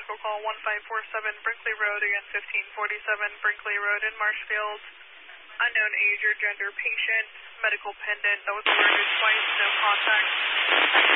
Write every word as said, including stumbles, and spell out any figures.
medical call one five four seven Brinkley Road, again fifteen forty-seven Brinkley Road in Marshfield. Unknown age or gender patient, medical pendant that was alerted twice, no contact.